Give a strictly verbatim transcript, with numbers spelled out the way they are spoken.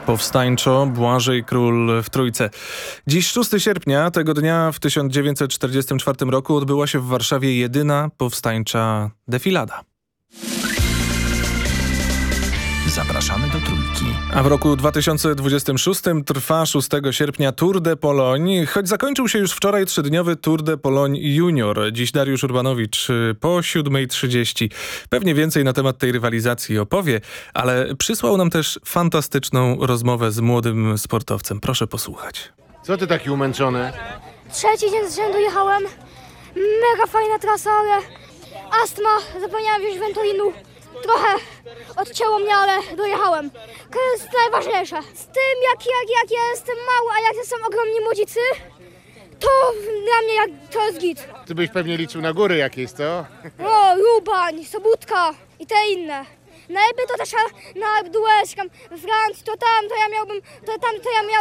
Powstańczo Błażej Król w Trójce. Dziś szóstego sierpnia, tego dnia w tysiąc dziewięćset czterdziestym czwartym roku odbyła się w Warszawie jedyna powstańcza defilada. Zapraszamy do Trójki. A w roku dwa tysiące dwudziestym szóstym trwa szóstego sierpnia Tour de Pologne, choć zakończył się już wczoraj trzydniowy Tour de Pologne Junior. Dziś Dariusz Urbanowicz po siódmej trzydzieści. Pewnie więcej na temat tej rywalizacji opowie, ale przysłał nam też fantastyczną rozmowę z młodym sportowcem. Proszę posłuchać. Co ty taki umęczony? Trzeci dzień z rzędu jechałem. Mega fajna trasa, ale astma. Zapomniałem wziąć Ventolinu. Trochę odcięło mnie, ale dojechałem. To jest najważniejsze. Z tym, jak, jak, jak ja jestem mały, a jak są ogromni młodzicy, to dla mnie jak, to jest git. Ty byś pewnie liczył na góry jakieś, co? O, Lubań, Sobótka i te inne. Najlepiej to też na Duelską, w Francji, to tam, to ja miałbym, to tam, to ja miał,